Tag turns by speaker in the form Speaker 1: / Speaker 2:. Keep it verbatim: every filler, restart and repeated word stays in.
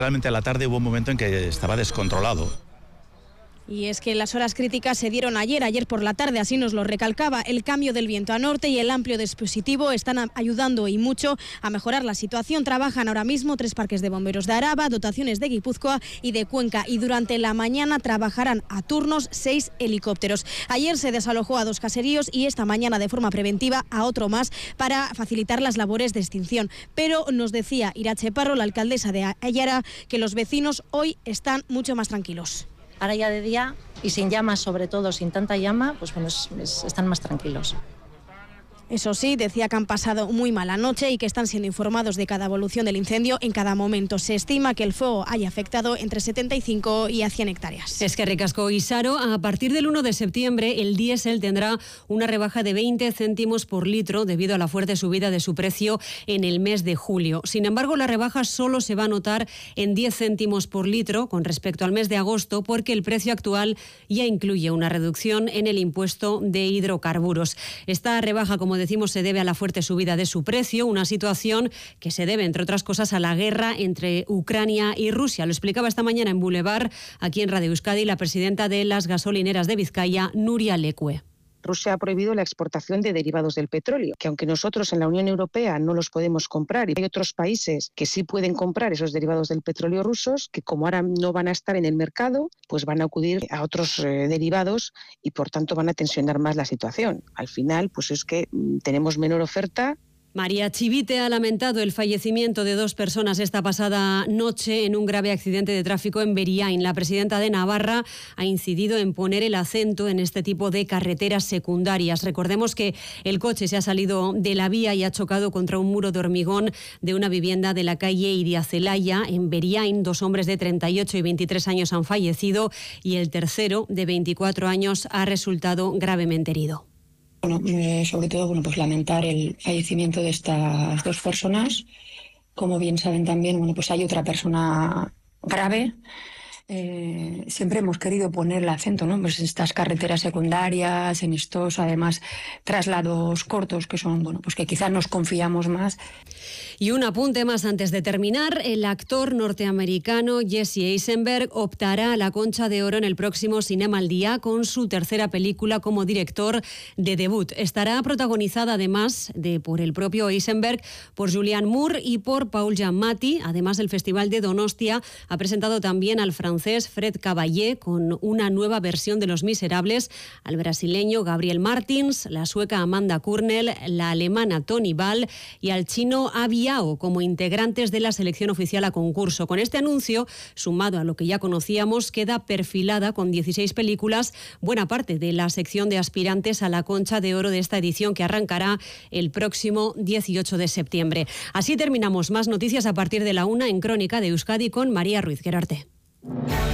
Speaker 1: Realmente a la tarde hubo un momento en que estaba descontrolado.
Speaker 2: Y es que las horas críticas se dieron ayer, ayer por la tarde, así nos lo recalcaba. El cambio del viento a norte y el amplio dispositivo están ayudando y mucho a mejorar la situación. Trabajan ahora mismo tres parques de bomberos de Araba, dotaciones de Guipúzcoa y de Cuenca, y durante la mañana trabajarán a turnos seis helicópteros. Ayer se desalojó a dos caseríos y esta mañana de forma preventiva a otro más para facilitar las labores de extinción. Pero nos decía Irache Parro, la alcaldesa de Aiara, que los vecinos hoy están mucho más tranquilos.
Speaker 3: Ahora ya de día y sin llamas, sobre todo, sin tanta llama, pues bueno, es, es, están más tranquilos.
Speaker 2: Eso sí, decía que han pasado muy mala noche y que están siendo informados de cada evolución del incendio en cada momento. Se estima que el fuego haya afectado entre setenta y cinco y a cien hectáreas.
Speaker 4: Es que ricasco, Isaro, a partir del uno de septiembre el diésel tendrá una rebaja de veinte céntimos por litro debido a la fuerte subida de su precio en el mes de julio. Sin embargo, la rebaja solo se va a notar en diez céntimos por litro con respecto al mes de agosto, porque el precio actual ya incluye una reducción en el impuesto de hidrocarburos. Esta rebaja, como decimos, se debe a la fuerte subida de su precio, una situación que se debe, entre otras cosas, a la guerra entre Ucrania y Rusia. Lo explicaba esta mañana en Boulevard, aquí en Radio Euskadi, la presidenta de las gasolineras de Vizcaya, Nuria Lecue.
Speaker 5: Rusia ha prohibido la exportación de derivados del petróleo, que aunque nosotros en la Unión Europea no los podemos comprar, y hay otros países que sí pueden comprar esos derivados del petróleo rusos, que como ahora no van a estar en el mercado, pues van a acudir a otros eh, derivados y por tanto van a tensionar más la situación. Al final, pues es que mm, tenemos menor oferta.
Speaker 4: María Chivite ha lamentado el fallecimiento de dos personas esta pasada noche en un grave accidente de tráfico en Beriain. La presidenta de Navarra ha incidido en poner el acento en este tipo de carreteras secundarias. Recordemos que el coche se ha salido de la vía y ha chocado contra un muro de hormigón de una vivienda de la calle Iriazelaya en Beriain. Dos hombres de treinta y ocho y veintitrés años han fallecido y el tercero, de veinticuatro años, ha resultado gravemente herido.
Speaker 6: Bueno, eh, sobre todo, bueno, pues lamentar el fallecimiento de estas dos personas. Como bien saben también, bueno, pues hay otra persona grave. Eh, siempre hemos querido poner el acento, ¿no? Pues en estas carreteras secundarias, en estos, además, traslados cortos que son, bueno, pues que quizás nos confiamos más.
Speaker 4: Y un apunte más antes de terminar: el actor norteamericano Jesse Eisenberg optará a la Concha de Oro en el próximo Cinema al Día con su tercera película como director de debut. Estará protagonizada, además de por el propio Eisenberg, por Julianne Moore y por Paul Giamatti. Además, el Festival de Donostia ha presentado también al francés Fred Caballé con una nueva versión de Los Miserables, al brasileño Gabriel Martins, la sueca Amanda Kurnell, la alemana Toni Ball y al chino Abi Yao como integrantes de la selección oficial a concurso. Con este anuncio, sumado a lo que ya conocíamos, queda perfilada con dieciséis películas buena parte de la sección de aspirantes a la Concha de Oro de esta edición, que arrancará el próximo dieciocho de septiembre. Así terminamos. Más noticias a partir de la una en Crónica de Euskadi con María Ruiz Gerarte.